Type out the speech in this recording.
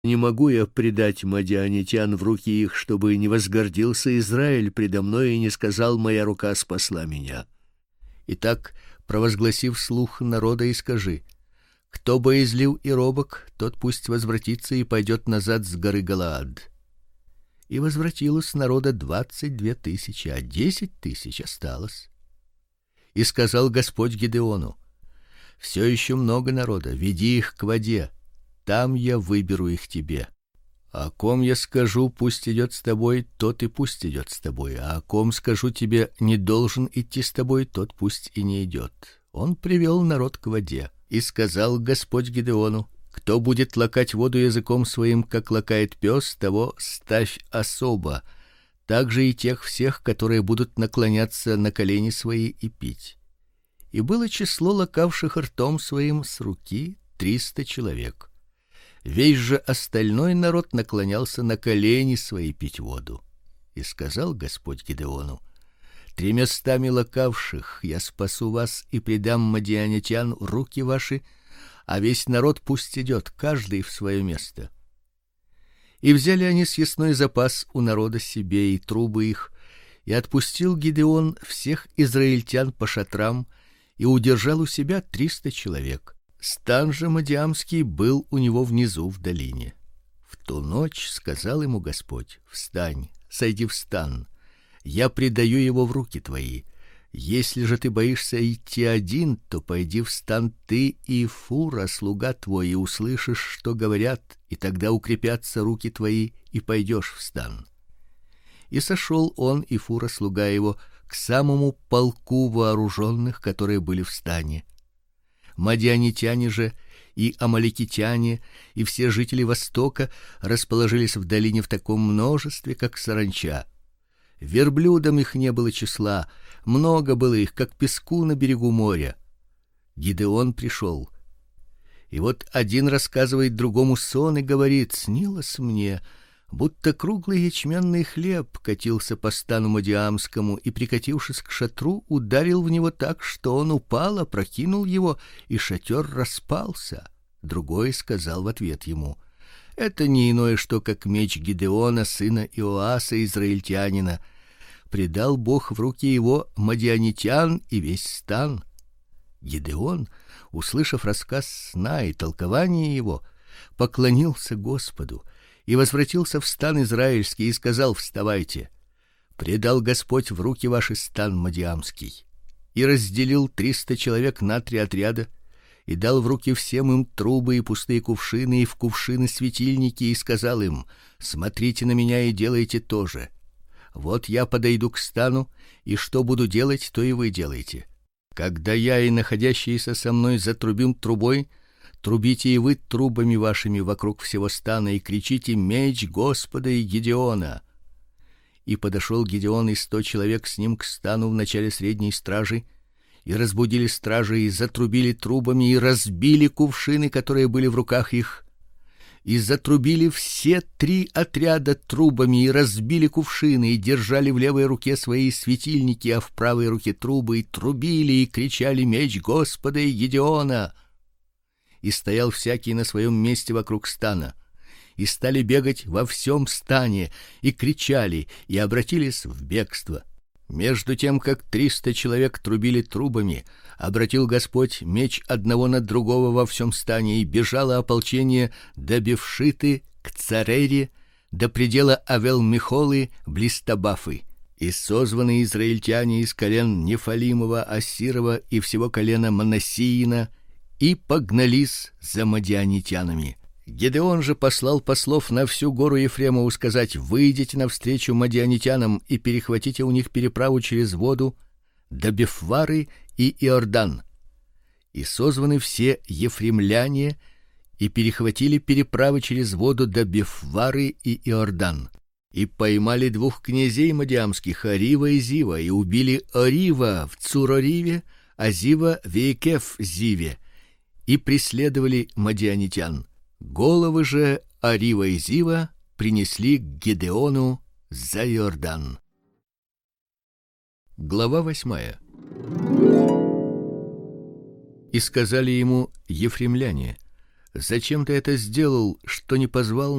Не могу я предать мадианитян в руки их, чтобы не возгордился Израиль предо мной и не сказал: моя рука спасла меня. Итак, провозгласив вслух народа, и скажи: кто боязлив и робок, тот пусть возвратится и пойдет назад с горы Галаад. И возвратилось народа 22 тысячи, а 10 тысяч осталось. И сказал Господь Гидеону: все еще много народа, веди их к воде, там я выберу их тебе. О ком я скажу: пусть идет с тобой, тот и пусть идет с тобой, а о ком скажу: тебе не должен идти с тобой, тот пусть и не идет. Он привел народ к воде. И сказал Господь Гидеону: кто будет лакать воду языком своим, как лакает пес, того ставь особо, также и тех всех, которые будут наклоняться на колени свои и пить. И было число лакавших ртом своим с руки 300 человек. Весь же остальной народ наклонялся на колени свои пить воду. И сказал Господь Гидеону: 300 лакавших я спасу вас и предам мадианитян в руки ваши, а весь народ пусть идет, каждый в свое место. И взяли они съестной запас у народа себе и трубы их, и отпустил Гидеон всех израильтян по шатрам и удержал у себя 300 человек. Стан же мадиамский был у него внизу в долине. В ту ночь сказал ему Господь: встань, сойди в стан, я предаю его в руки твои. Если же ты боишься идти один, то пойди в стан ты и Фура, слуга твой, и услышишь, что говорят, и тогда укрепятся руки твои, и пойдешь в стан. И сошел он и Фура, слуга его, к самому полку вооруженных, которые были в стане. Мадианитяне же и амалекитяне и все жители востока расположились в долине в таком множестве, как саранча. Верблюдам их не было числа, много было их, как песку на берегу моря. Гидеон пришел. И вот один рассказывает другому сон и говорит: снилось мне, будто круглый ячменный хлеб катился по стану мадиамскому и, прикатившись к шатру, ударил в него так, что он упал, опрокинул его, и шатер распался. Другой сказал в ответ ему: это не иное что, как меч Гидеона, сына Иоаса, израильтянина. Предал Бог в руки его мадианитян и весь стан. Гидеон, услышав рассказ сна и толкование его, поклонился Господу и возвратился в стан израильский и сказал: вставайте, предал Господь в руки ваши стан мадиамский. И разделил 300 человек на 3 отряда, и дал в руки всем им трубы и пустые кувшины, и в кувшины светильники, и сказал им: смотрите на меня и делайте то же. Вот я подойду к стану, и что буду делать, то и вы делайте. Когда я и находящиеся со мной затрубим трубой, трубите и вы трубами вашими вокруг всего стана и кричите: меч Господа и Гидеона. И подошел Гидеон и 100 человек с ним к стану в начале средней стражи, и разбудили стражи и затрубили трубами и разбили кувшины, которые были в руках их. И затрубили все 3 отряда трубами и разбили кувшины, и держали в левой руке свои светильники, а в правой руке трубы, и трубили и кричали: меч Господа и Гидеона. И стоял всякий на своем месте вокруг стана, и стали бегать во всем стане, и кричали, и обратились в бегство. Между тем, как 300 человек трубили трубами, обратил Господь меч одного на другого во всем стане, и бежало ополчение до Бевшиты к Царере, до предела Авел-Михолы близ Табафы. И созваны израильтяне из колен Нефалимова, Ассирова и всего колена Манассиина, и погнались за мадианитянами. Гидеон же послал послов на всю гору Ефремову сказать: выйдите навстречу мадианитянам и перехватите у них переправу через воду до Бефвары и Иордан. И созваны все ефремляне и перехватили переправы через воду до Бефвары и Иордан. И поймали 2 князей мадиамских, Арива и Зива, и убили Арива в Цурориве, а Зива в Иекеф-Зиве, и преследовали мадианитян. Головы же Арива и Зива принесли к Гидеону за Иордан. Глава 8. И сказали ему ефремляне: Зачем ты это сделал, что не позвал